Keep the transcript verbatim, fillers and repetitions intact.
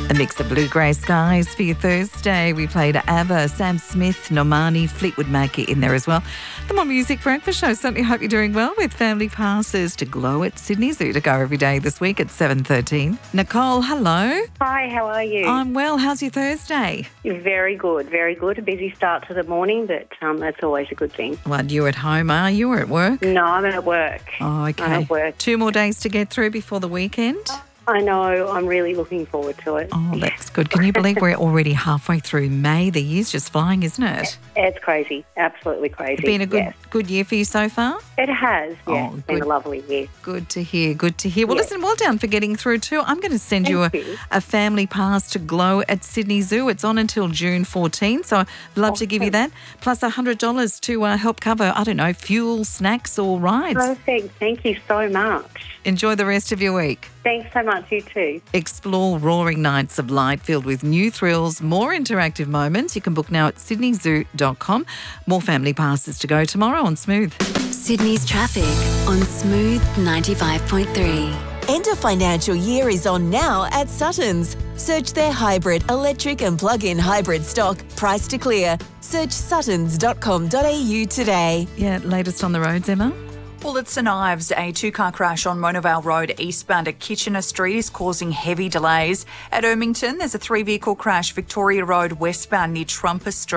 A mix of blue grey skies for your Thursday. We played ABBA, Sam Smith, Normani, Fleetwood Mac in there as well. The More Music Breakfast Show. Certainly hope you're doing well with family passes to Glow at Sydney Zoo to go every day this week at seven thirteen. Nicole, hello. Hi, how are you? I'm well. How's your Thursday? Very good, very good. A busy start to the morning, but um, that's always a good thing. Well, you're at home, are you, or at work? No, I'm at work. Oh, okay. I'm at work. Two more days to get through before the weekend? I know. I'm really looking forward to it. Oh, that's good. Can you believe we're already halfway through May? The year's just flying, isn't it? It's crazy. Absolutely crazy. It's been a good yes. good year for you so far? It has, yeah. Oh, it's been good. a lovely year. Good to hear, good to hear. Well, Yes. listen, well done for getting through too. I'm going to send you a, Thank you. a family pass to Glow at Sydney Zoo. It's on until June fourteenth, so I'd love to give you that. Plus one hundred dollars to uh, help cover, I don't know, fuel, snacks or rides. Perfect. Thank you so much. Enjoy the rest of your week. Thanks so much. You too. Explore roaring nights of light filled with new thrills, more interactive moments. You can book now at sydney zoo dot com. More family passes to go tomorrow on Smooth. Sydney's traffic on Smooth ninety-five point three. End of financial year is on now at Suttons. Search their hybrid, electric and plug-in hybrid stock, price to clear. Search suttons dot com dot a u today. Yeah, latest on the roads, Emma? Well, at St Ives, a two-car crash on Monavale Road eastbound at Kitchener Street is causing heavy delays. At Ermington, there's a three-vehicle crash Victoria Road westbound near Trumpus Street.